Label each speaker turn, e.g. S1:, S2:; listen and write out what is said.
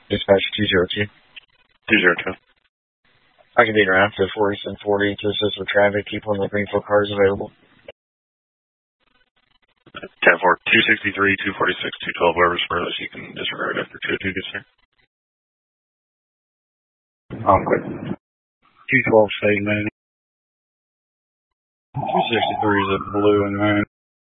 S1: Dispatch 202.
S2: 202.
S1: I can be around to 40 to assist with traffic. Keep one of the Greenfield cars available.
S2: 10-4, 263, 246, 212, whatever's furthest you can disregard after 202 gets here.
S1: Quit. 212 fade, man. 263 is a blue and man.